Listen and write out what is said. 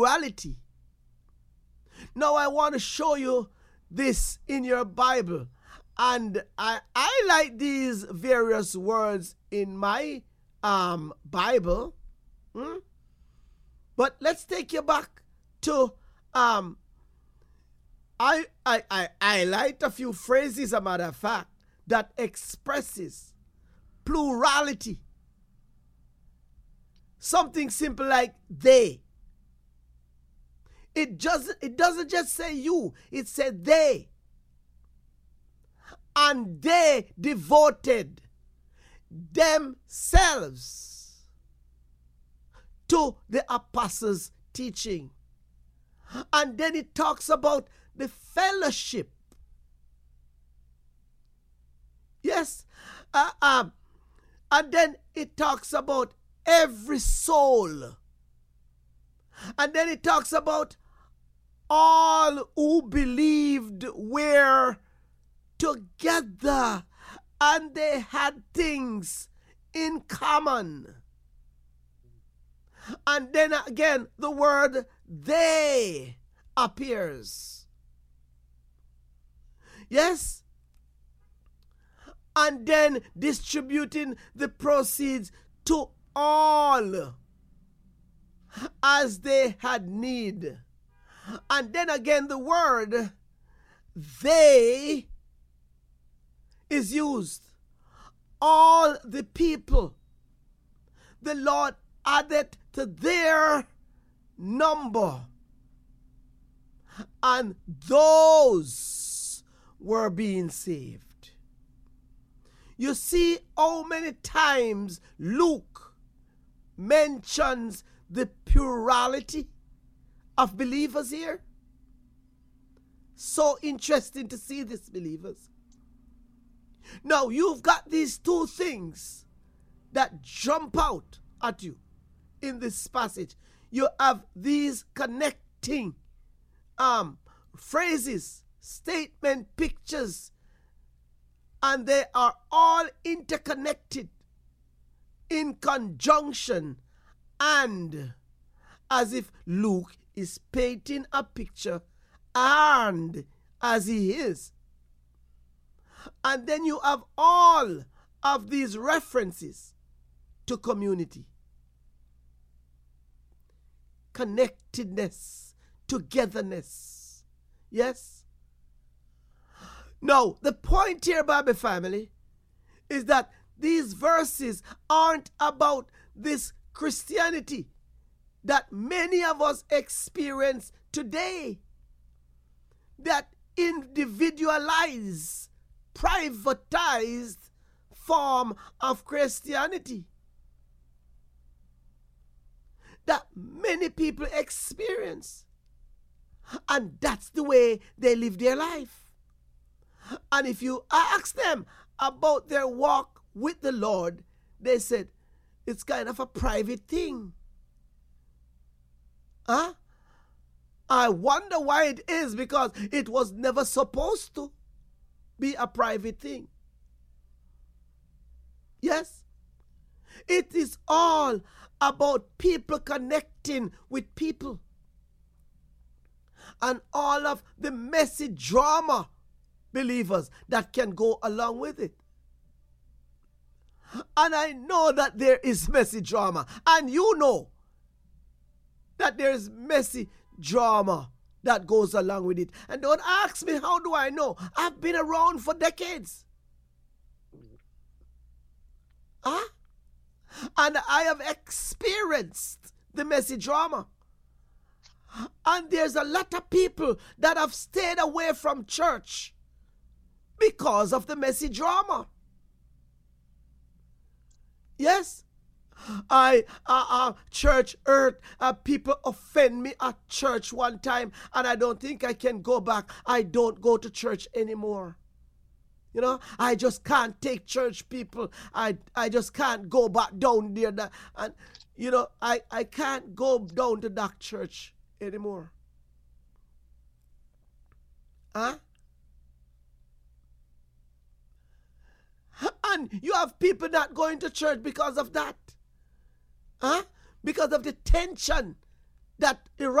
plurality. Now I want to show you this in your Bible. And I like these various words in my Bible. But let's take you back to I highlight a few phrases, a matter of fact, that expresses plurality. Something simple like they. It doesn't just say you, it said they. And they devoted themselves to the apostles' teaching. And then it talks about the fellowship. Yes. And then it talks about every soul. And then it talks about all who believed were together and they had things in common. And then again, the word they appears. Yes? And then distributing the proceeds to all as they had need. And then again, the word they is used. All the people the Lord added to their number, and those were being saved. You see how many times Luke mentions the plurality of believers here? So interesting to see this, believers. Now, you've got these two things that jump out at you in this passage. You have these connecting phrases, statement, pictures, and they are all interconnected in conjunction, and as if Luke is painting a picture, and as he is. And then you have all of these references to community, connectedness, togetherness. Yes? Now, the point here, Bible family, is that these verses aren't about this Christianity that many of us experience today, that individualized, privatized form of Christianity that many people experience. And that's the way they live their life. And if you ask them about their walk with the Lord, they said it's kind of a private thing. Huh? I wonder why it is, because it was never supposed to be a private thing. Yes? It is all about people connecting with people. And all of the messy drama, believers, that can go along with it. And I know that there is messy drama. And you know that there is messy drama that goes along with it. And don't ask me, how do I know? I've been around for decades. Huh? And I have experienced the messy drama. And there's a lot of people that have stayed away from church because of the messy drama. Yes? Church hurt. People offend me at church one time, and I don't think I can go back. I don't go to church anymore. You know, I just can't take church people. I just can't go back down there. And, you know, I can't go down to that church anymore. Huh? And you have people not going to church because of that. Huh? Because of the tension that